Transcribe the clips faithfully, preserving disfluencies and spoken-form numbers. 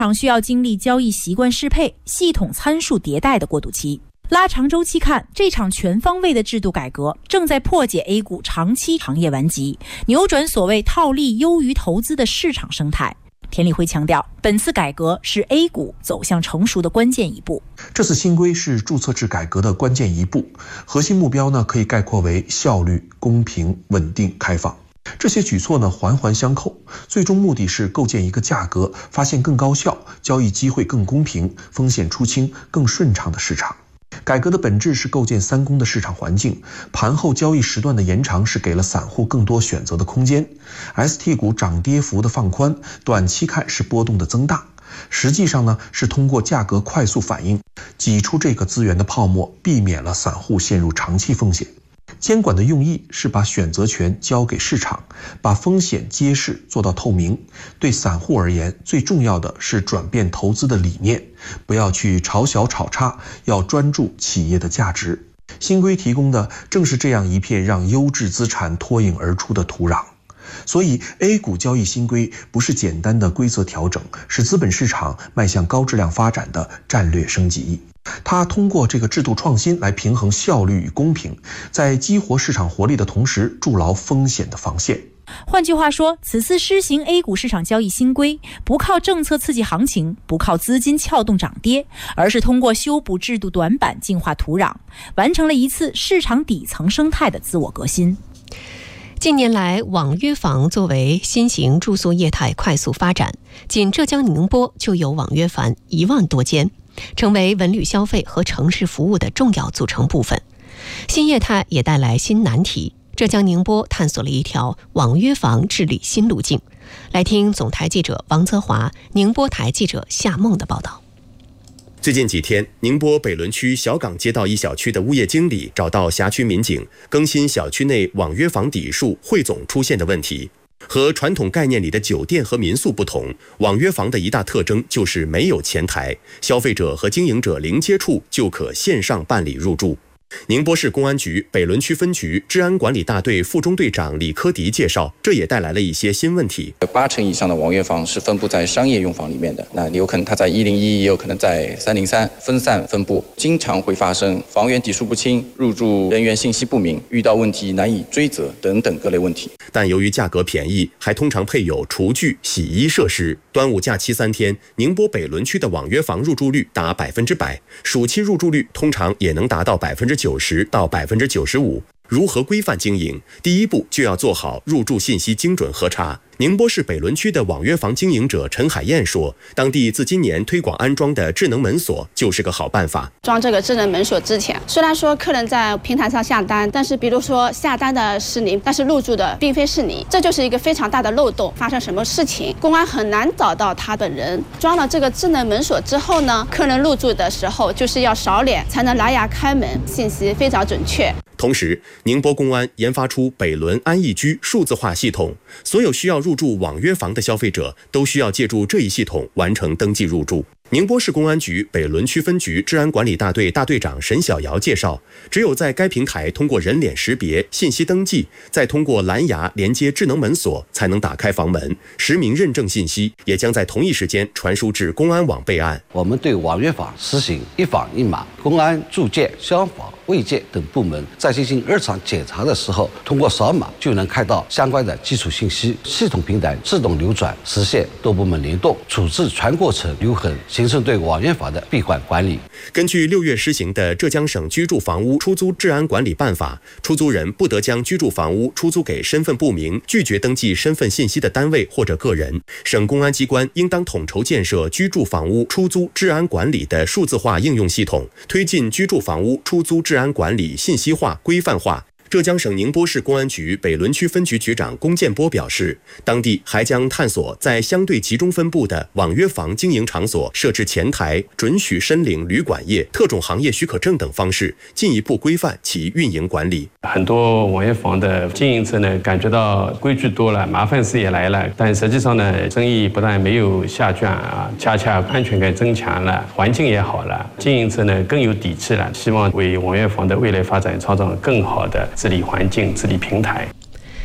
场需要经历交易习惯适配、系统参数迭代的过渡期。拉长周期看，这场全方位的制度改革正在破解 A 股长期行业顽疾，扭转所谓套利优于投资的市场生态。田立辉强调，本次改革是 A 股走向成熟的关键一步。 这次新规是注册制改革的关键一步，核心目标呢可以概括为效率、公平、稳定、开放。这些举措呢环环相扣，最终目的是构建一个价格发现更高效、交易机会更公平、风险出清更顺畅的市场。改革的本质是构建三公的市场环境，盘后交易时段的延长是给了散户更多选择的空间， S T 股涨跌幅的放宽，短期看是波动的增大，实际上呢是通过价格快速反应挤出这个资源的泡沫，避免了散户陷入长期风险。监管的用意是把选择权交给市场，把风险揭示做到透明。对散户而言，最重要的是转变投资的理念，不要去炒小炒差，要专注企业的价值。新规提供的正是这样一片让优质资产脱颖而出的土壤。所以 A 股交易新规不是简单的规则调整，是资本市场迈向高质量发展的战略升级。它通过这个制度创新来平衡效率与公平，在激活市场活力的同时筑牢风险的防线。 换句话说，此次施行 A 股市场交易新规，不靠政策刺激行情，不靠资金撬动涨跌，而是通过修补制度短板、净化土壤，完成了一次市场底层生态的自我革新。 近年来，网约房作为新型住宿业态快速发展，仅浙江宁波就有网约房一万多间，成为文旅消费和城市服务的重要组成部分。新业态也带来新难题，浙江宁波探索了一条网约房治理新路径。来听总台记者王泽华、宁波台记者夏梦的报道。 最近几天，宁波北仑区小港街道一小区的物业经理找到辖区民警，更新小区内网约房底数汇总出现的问题。和传统概念里的酒店和民宿不同，网约房的一大特征就是没有前台，消费者和经营者零接触就可线上办理入住。宁波市公安局北仑区分局治安管理大队副中队长李科迪介绍，这也带来了一些新问题。 八成以上的网约房是分布在商业用房里面的，那有可能它在一零一，也有可能在三零三，分散分布，经常会发生房源底数不清、入住人员信息不明、遇到问题难以追责等等各类问题。 但由于价格便宜，还通常配有厨具、洗衣设施。端午假期三天，宁波北仑区的网约房入住率达百分之百，暑期入住率通常也能达到百分之九十到百分之九十五。如何规范经营？第一步就要做好入住信息精准核查。宁波市北仑区的网约房经营者陈海燕说，当地自今年推广安装的智能门锁就是个好办法。 装这个智能门锁之前，虽然说客人在平台上下单，但是比如说下单的是您，但是入住的并非是你，这就是一个非常大的漏洞。发生什么事情，公安很难找到他本人。装了这个智能门锁之后呢，客人入住的时候就是要扫脸才能拿牙开门，信息非常准确。 同时，宁波公安研发出北仑安逸居数字化系统，所有需要入住网约房的消费者都需要借助这一系统完成登记入住。宁波市公安局北仑区分局治安管理大队大队长沈小瑶介绍，只有在该平台通过人脸识别、信息登记，再通过蓝牙连接智能门锁，才能打开房门。实名认证信息也将在同一时间传输至公安网备案。 我们对网约房实行一房一码，公安、住建、消防、卫健等部门在进行日常检查的时候，通过扫码就能看到相关的基础信息，系统平台自动流转，实现多部门联动，处置全过程留痕，形成对网约房的闭环管理。 根据六月施行的浙江省居住房屋出租治安管理办法，出租人不得将居住房屋出租给身份不明、拒绝登记身份信息的单位或者个人。省公安机关应当统筹建设居住房屋出租治安管理的数字化应用系统，推进居住房屋出租治安管理信息化、规范化。浙江省宁波市公安局北仑区分局局长龚建波表示，当地还将探索在相对集中分布的网约房经营场所设置前台、准许申领旅馆业、特种行业许可证等方式，进一步规范其运营管理。 很多网约房的经营者呢，感觉到规矩多了，麻烦事也来了，但实际上呢，生意不但没有下降啊，恰恰安全感增强了，环境也好了，经营者呢更有底气了，希望为网约房的未来发展创造更好的治理环境、治理平台。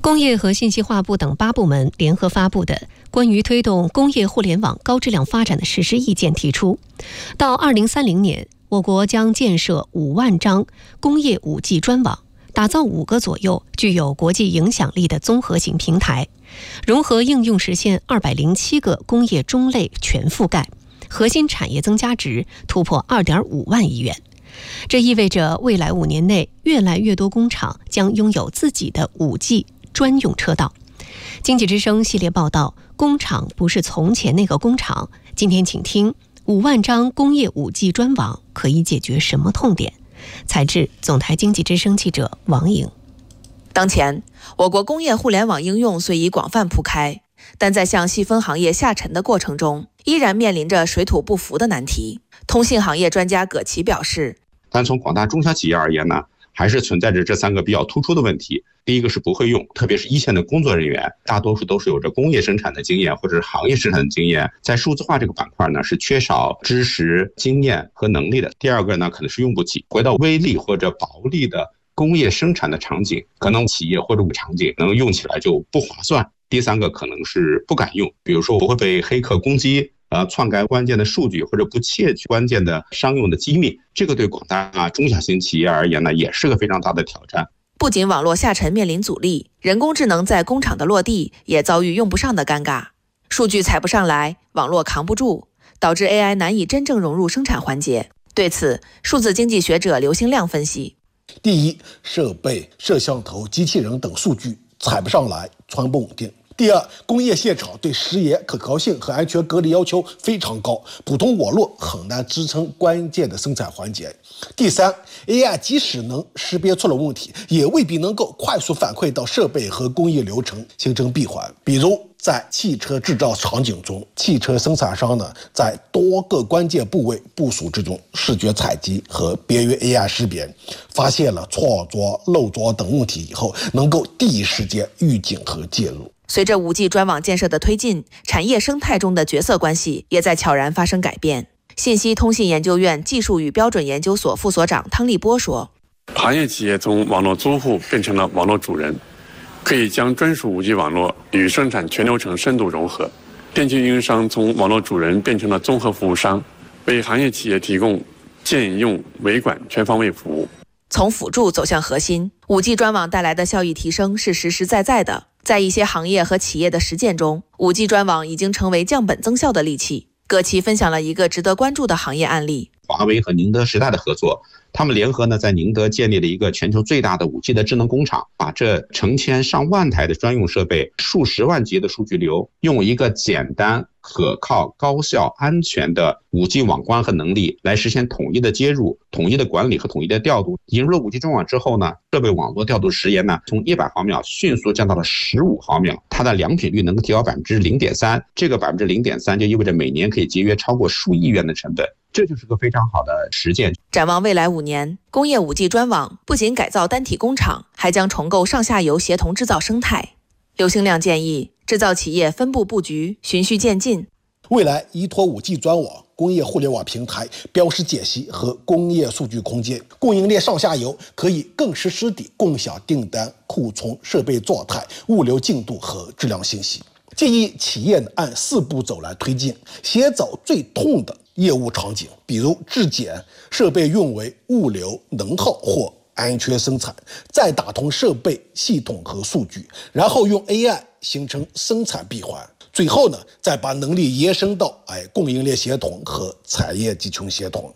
工业和信息化部等八部门联合发布的《关于推动工业互联网高质量发展的实施意见》提出，到二零三零年，我国将建设五万张工业 五 G 专网，打造五个左右具有国际影响力的综合型平台，融合应用实现二百零七个工业中类全覆盖，核心产业增加值突破二点五万亿元。这意味着未来五年内，越来越多工厂将拥有自己的 五 G 专用车道。经济之声系列报道，工厂不是从前那个工厂。今天请听五万张工业 五 G 专网可以解决什么痛点？采制总台经济之声记者王颖。 当前，我国工业互联网应用虽已广泛铺开，但在向细分行业下沉的过程中，依然面临着水土不服的难题。通信行业专家葛琦表示， 但从广大中小企业而言呢，还是存在着这三个比较突出的问题。第一个是不会用，特别是一线的工作人员，大多数都是有着工业生产的经验或者是行业生产的经验，在数字化这个板块呢是缺少知识、经验和能力的。第二个呢，可能是用不起，回到微利或者薄利的工业生产的场景，可能企业或者场景能用起来就不划算。第三个可能是不敢用，比如说不会被黑客攻击，呃，篡改关键的数据或者不窃取关键的商用的机密，这个对广大中小型企业而言呢，也是个非常大的挑战。 不仅网络下沉面临阻力，人工智能在工厂的落地也遭遇用不上的尴尬，数据采不上来，网络扛不住，导致 A I 难以真正融入生产环节。对此，数字经济学者刘兴亮分析： 第一，设备、摄像头、机器人等数据采不上来，传不稳定。第二，工业现场对时延、可靠性和安全隔离要求非常高，普通网络很难支撑关键的生产环节。第三 ，A I 即使能识别出了问题，也未必能够快速反馈到设备和工业流程，形成闭环。比如在汽车制造场景中，汽车生产商呢，在多个关键部位部署这种视觉采集和别于 A I 识别，发现了错着、漏着等问题以后，能够第一时间预警和介入。 随着 五 G 专网建设的推进，产业生态中的角色关系也在悄然发生改变。信息通信研究院技术与标准研究所副所长汤立波说：“ 行业企业从网络租户变成了网络主人，可以将专属 五 G 网络与生产全流程深度融合。电信运营商从网络主人变成了综合服务商，为行业企业提供建用维管全方位服务。” 从辅助走向核心， 五 G 专网带来的效益提升是实实在在的。在一些行业和企业的实践中， 五 G 专网已经成为降本增效的利器。葛琦分享了一个值得关注的行业案例： 华为和宁德时代的合作，他们联合呢，在宁德建立了一个全球最大的 五 G 的智能工厂，把这成千上万台的专用设备、数十万级的数据流，用一个简单、可靠、高效、安全的 五 G 网关和能力来实现统一的接入、统一的管理和统一的调度。引入了 五 G 专网之后呢，设备网络调度时延呢，从一百毫秒迅速降到了十五毫秒，它的良品率能够提高 百分之零点三， 这个 百分之零点三 就意味着每年可以节约超过数亿元的成本。这就是个非常好的实践。 展望未来五年，工业 五 G 专网不仅改造单体工厂，还将重构上下游协同制造生态。刘兴亮建议，制造企业分步布局，循序渐进。 未来依托 五 G 专网、工业互联网平台、标识解析和工业数据空间，供应链上下游可以更实时地共享订单、库存、设备状态、物流进度和质量信息。建议企业按四步走来推进，先找最痛的业务场景，比如质检、设备运维、物流、能耗或安全生产，再打通设备、系统和数据，然后用 A I 形成生产闭环，最后呢，再把能力延伸到哎供应链协同和产业集群协同。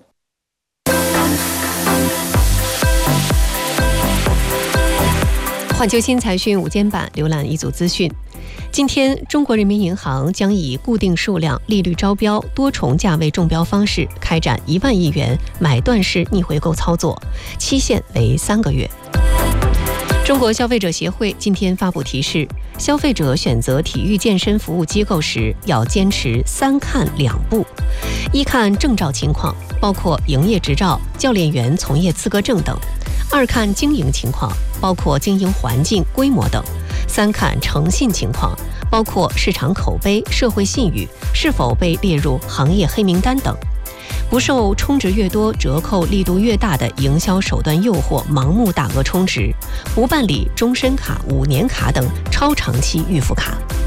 环球新财讯午间版浏览一组资讯。今天，中国人民银行将以固定数量、利率招标、多重价位中标方式开展一万亿元买断式逆回购操作，期限为三个月。中国消费者协会今天发布提示，消费者选择体育健身服务机构时要坚持三看两不：一看证照情况，包括营业执照、教练员从业资格证等；二看经营情况，包括经营环境、规模等；三看诚信情况，包括市场口碑、社会信誉，是否被列入行业黑名单等。 不受充值越多、折扣力度越大的营销手段诱惑，盲目大额充值，不办理终身卡、五年卡等超长期预付卡。